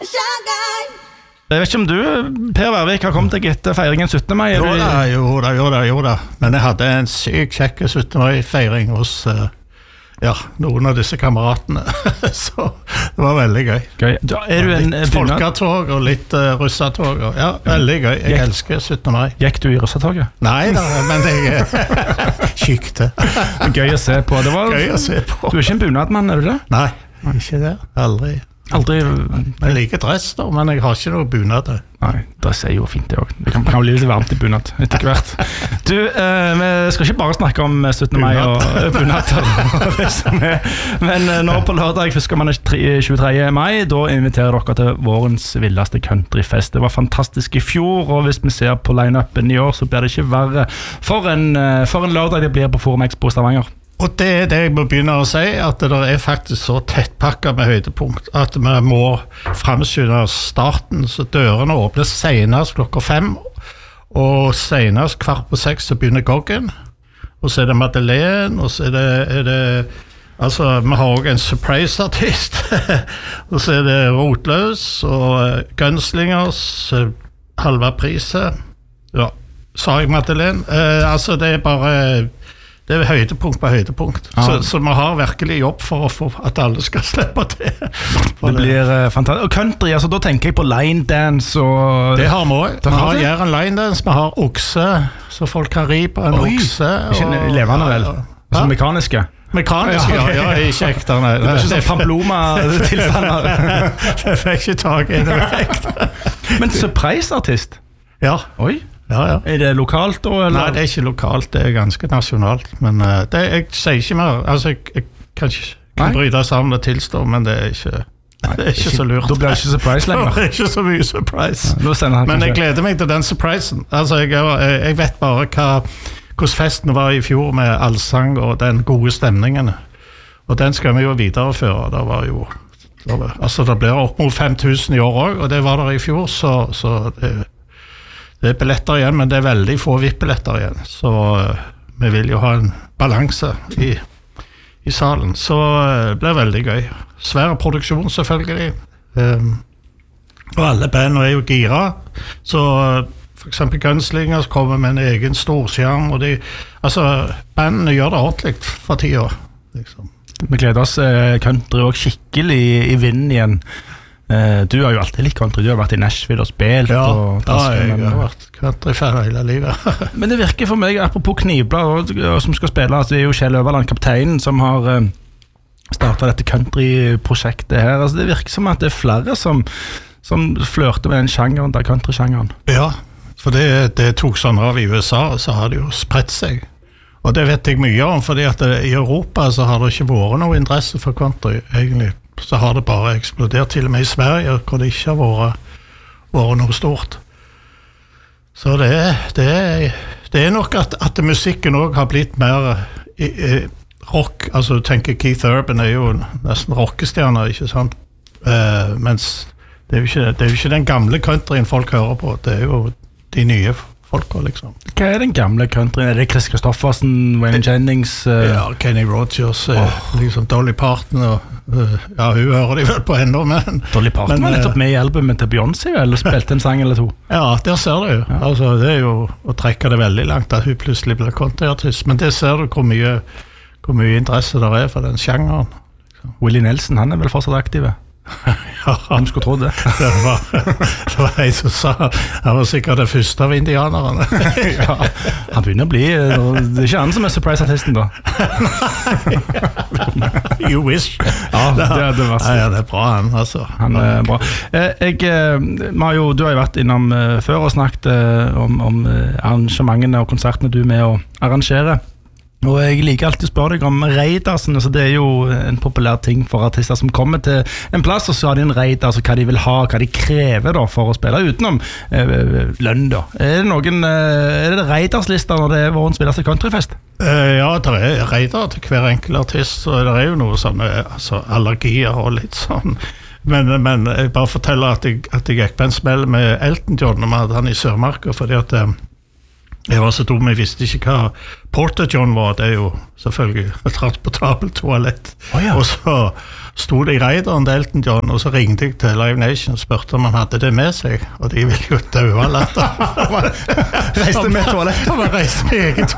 Jeg vet ikke om du, Per Værvik, har kommet deg etter feiringen 17. mai? Jo da. Men jeg hadde en syk kjekk 17. mai-feiring hos noen av disse kameratene. Så det var veldig gøy. Litt folketog og litt russetog. Ja, veldig gøy. Jeg elsker 17. mai. Gikk du i russetoget? Nei da, men jeg kikte. Gøy å se på. Gøy å se på. Du ikke en bunadmann, er du det? Nei, ikke det. Aldri. Jeg liker dress da, men jeg har ikke noe bunad. Nei, dress jo fint det også. Det kan bli litt varmt i bunad etter hvert. Du, vi skal ikke bare snakke om 17. mai og bunader, men nå på lørdag, først skal man 23. mai, da inviterer dere til vårens villeste countryfest. Det var fantastisk i fjor, og hvis vi ser på line-upen i år, så blir det ikke verre for en lørdag det blir på Forum Expo Stavanger. Og det jeg må begynne å si, at det faktisk så tettpakket med høydepunkt, at vi må fremskynde starten, så dørene åpnes senest 5:00, og senest 5:15 så begynner Goggen, og så det Madeleine, og så det altså, vi har også en surprise-artist, og så det Rotløs, og Gunslingers, halve priset, sa jeg Madeleine, altså det bare... Det høydepunkt på høydepunkt. Så vi har virkelig jobb for å få at alle skal slippe til. Det blir fantastisk. Og country, altså da tenker jeg på line dance og... Det har vi også. Vi har en line dance, vi har okse, så folk kan ri på en okse. Ikke levende vel? Altså mekaniske? Mekaniske, ja, ikke ekte. Det er ikke sånn Pamploma-tilstander. Jeg fikk ikke tak i det ekte. Men surprise-artist? Ja. Oi. Ja. Er det lokalt da? Eller? Nei, det er ikke lokalt, det er ganske nasjonalt. Men jeg sier ikke mer. Altså, jeg kan ikke bryte sammen og tilstå, men det er ikke så lurt. Da blir det ikke surprise lenger. Det er ikke så mye surprise. Men jeg gleder meg til den surprisen. Altså, jeg vet bare hvordan festen var i fjor med allsang og den gode stemningen. Og den skal vi jo videreføre. Det var jo... Altså, det blir opp mot 5000 i år også, og det var der i fjor, så det er billetter igjen, men det er veldig få VIP-billetter igjen, så vi vil jo ha en balanse i salen, så det blir veldig gøy. Svær produksjon selvfølgelig, og alle bandene er jo gira, så for eksempel Gunslingers kommer med en egen storskjerm, og bandene gjør det ordentlig for tida, liksom. Vi gleder oss country og skikkelig i vinden igjen. Du har jo alltid litt country, du har vært i Nashville og spilt jeg har vært countryfan hele livet. Men det virker for meg, apropos Knivblad som skal spille, altså det er jo Kjell Øverland, kapteinen, som har startet dette country-prosjektet her, altså det virker som at det er flere som flørter med den sjangeren, der country-sjangeren. Ja, for det tok sånn av i USA, så har det jo spredt seg. Og det vet jeg mye om, fordi at i Europa så har det ikke vært noe interesse for country, egentlig. Så har det bare eksplodert, til og med i Sverige, hvor det ikke har vært noe stort. Så det er nok at musikken også har blitt mer rock, altså du tenker Keith Urban er jo nesten rockestjerner, ikke sant? Mens det er jo ikke den gamle countryen folk hører på, det er jo de nye folka, liksom. Hva er den gamle countryen? Er det Chris Kristoffersen, Wayne Jennings? Ja, Kenny Rogers, liksom Dolly Parton, og ja, hun hører de vel på enda, men... Dolly Parton var nettopp med i albumet til Beyoncé, eller spilte en sang eller to? Ja, der ser du jo. Ja. Altså, det er jo å trekke det veldig langt, at hun plutselig blir countryartist, men det ser du hvor mye interesse der er for den sjangeren. Willie Nelson, han er vel fortsatt aktive? Ja, han skulle tro det. Det var en som sa han var sikkert det første av indianerne. Ja, han begynner å bli det er ikke han som er surprise-artisten da. You wish. Ja, det er bra han, altså. Han er bra. Mario, du har jo vært innom før og snakket om arrangementene og konsertene du er med å arrangere. Og jeg liker alltid å spørre deg om raidersen, altså det er jo en populær ting for artister som kommer til en plass, og så har de en raider, altså hva de vil ha, hva de krever da for å spille, utenom lønn da. Er det raiderslister når det er vårens villeste countryfest? Ja, det er raider til hver enkel artist, og det er jo noe sånne allergier og litt sånn. Men jeg bare forteller at jeg gikk på en smell med Elton John, og vi hadde han i Sørmarka, fordi at Jeg var så dum, jeg visste ikke hva Porta-John var. Det jo selvfølgelig et transportabelt toalett. Og så sto det i Raideren til Elton John, og så ringte jeg til Live Nation og spurte om han hadde det med seg, og de ville jo døve latter. Reiste med toalett? Han reiste med eget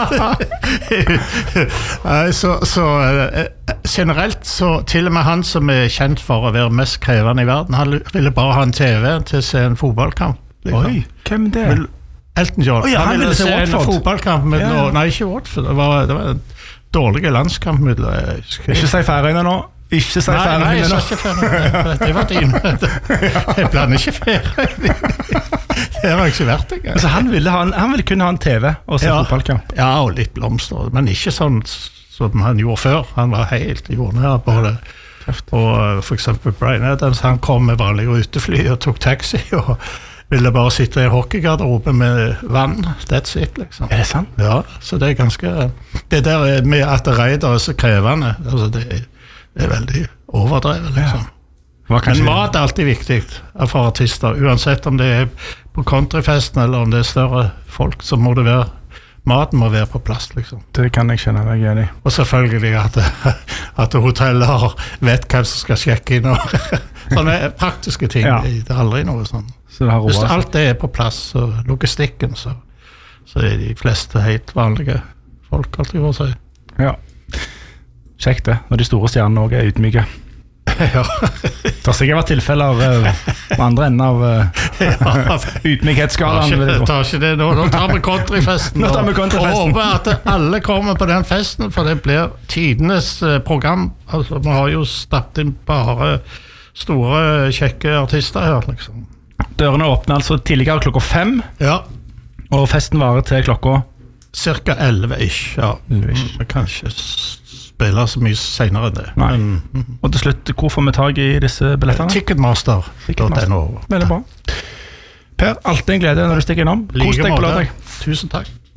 toalett. Så generelt, så til og med han som kjent for å være mest krevende i verden, han ville bare ha en TV til å se en fotballkamp. Oi, hvem det? Elton John. Han ville se en fotballkamp med nei, ikke Watford. Det var en dårlig landskamp. Ikke si Færøyene nå. Ikke si Færøyene nå. Nei, jeg sa ikke Færøyene. Det var din. Jeg blander ikke Færøyene. Det var ikke verdt det. Så han ville kunne ha en TV og se fotballkamp? Ja, og litt blomster. Men ikke sånn som han gjorde før. Han var helt jordnær på det. Og for eksempel Brian Adams, han kom med vanlige utefly og tok taxi og ville bare sitte i hockeygarderobe med vann. That's it, liksom. Er det sant? Ja, så det ganske... Det der med at Raider så krevende, altså det veldig overdrevet, liksom. Men mat alltid viktig for artister, uansett om det på countryfesten eller om det større folk, så må det være... Maten må være på plass, liksom. Det kan jeg kjenne meg igjen i. Og selvfølgelig at hoteller vet hvem som skal sjekke inn, og sånne praktiske ting. Det aldri noe sånn. Hvis alt det på plass, og logistikken, så de fleste helt vanlige folk, alltid å si. Ja, kjekt det, når de store stjernene også ydmyke. Ja. Det har sikkert vært tilfeller på andre enden av ydmykhetsskalaen. Ta ikke det nå, tar vi countryfesten og håper at alle kommer på den festen, for det blir tidenes program. Altså, vi har jo stappet inn bare store, kjekke artister her, liksom. Dørene åpner altså tidligere klokka 5, og festen varer til klokka? Cirka 11-ish, ja. Vi kan ikke spille så mye senere enn det. Men, og til slutt, hvor får vi tag i disse billettene? Ticketmaster.no. Veldig bra. Per, alltid en glede når du stikker innom. Kos deg på lørdag. Tusen takk.